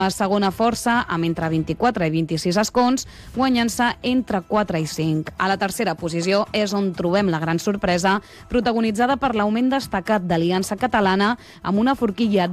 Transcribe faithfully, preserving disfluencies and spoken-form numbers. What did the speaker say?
La segona força, amb entre vint-i-quatre i vint-i-sis escons, guanyant-se entre quatre i cinc. A la tercera posició és on trobem la gran sorpresa, protagonitzada per l'augment destacat d'Aliança Catalana, amb una forquilla